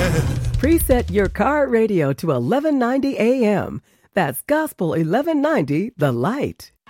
Preset your car radio to 1190 AM. That's Gospel 1190, The Light.